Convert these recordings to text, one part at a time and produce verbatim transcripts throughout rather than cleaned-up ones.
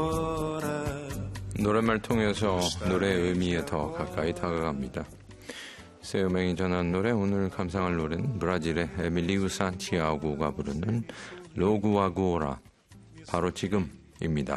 노랫말 통해서 노래의 의미에 더 가까이 다가갑니다. 세우맹이 전한 노래, 오늘 감상할 노래는 브라질의 에밀리우 산티아고가 부르는 로구아고라, 바로 지금입니다.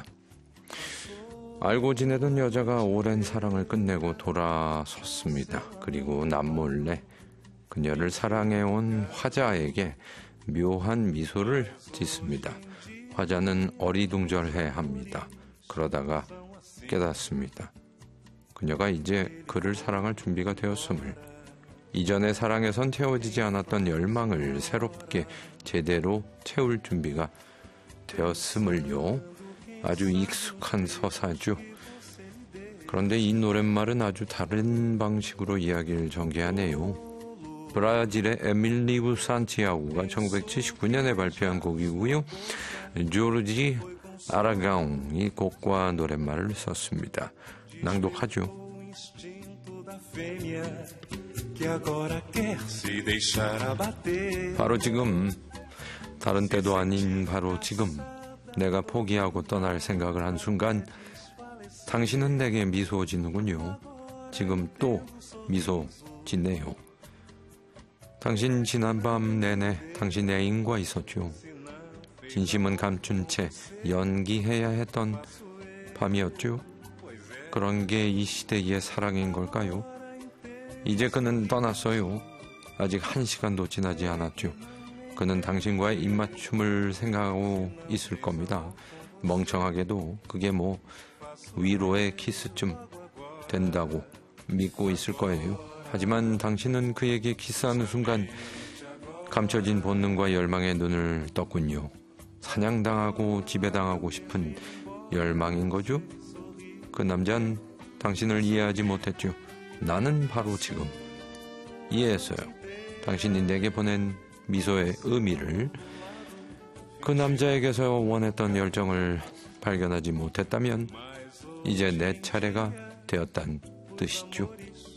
알고 지내던 여자가 오랜 사랑을 끝내고 돌아섰습니다. 그리고 남몰래 그녀를 사랑해온 화자에게 묘한 미소를 짓습니다. 화자는 어리둥절해합니다. 그러다가 깨닫습니다. 그녀가 이제 그를 사랑할 준비가 되었음을, 이전의 사랑에선 채워지지 않았던 열망을 새롭게 제대로 채울 준비가 되었음을요. 아주 익숙한 서사죠. 그런데 이 노랫말은 아주 다른 방식으로 이야기를 전개하네요. 브라질의 에밀리우 산티아고가 천구백칠십구 년에 발표한 곡이고요. 조르지 아라가옹이 곡과 노랫말을 썼습니다. 낭독하죠. 바로 지금, 다른 때도 아닌 바로 지금, 내가 포기하고 떠날 생각을 한 순간 당신은 내게 미소 짓는군요. 지금 또 미소 짓네요. 당신 지난밤 내내 당신 애인과 있었죠. 진심은 감춘 채 연기해야 했던 밤이었죠. 그런 게 이 시대의 사랑인 걸까요? 이제 그는 떠났어요. 아직 한 시간도 지나지 않았죠. 그는 당신과의 입맞춤을 생각하고 있을 겁니다. 멍청하게도 그게 뭐 위로의 키스쯤 된다고 믿고 있을 거예요. 하지만 당신은 그에게 키스하는 순간 감춰진 본능과 열망의 눈을 떴군요. 사냥당하고 지배당하고 싶은 열망인 거죠? 그 남자는 당신을 이해하지 못했죠. 나는 바로 지금 이해했어요. 당신이 내게 보낸 미소의 의미를, 그 남자에게서 원했던 열정을 발견하지 못했다면 이제 내 차례가 되었단 뜻이죠.